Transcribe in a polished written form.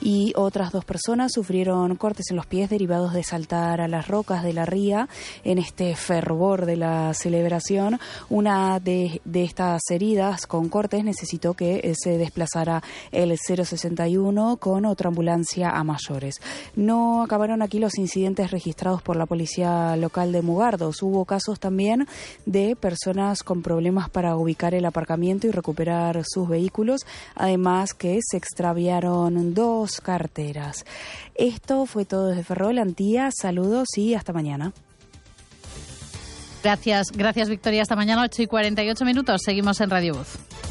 y otras 2 personas sufrieron cortes en los pies derivados de saltar a las rocas de la ría en este fervor de la celebración. Una de estas heridas con cortes necesitó que se desplazara el 061 con otra ambulancia a mayores. No acabaron aquí los incidentes registrados por la policía local de Mugardos. Hubo casos también de personas con problemas para ubicar el aparcamiento y recuperar sus vehículos, además que se extraviaron 2 carteras. Esto fue todo desde Ferrol, Antía. Saludos y hasta mañana. Gracias Victoria. Hasta mañana, 8:48. Seguimos en Radio Voz.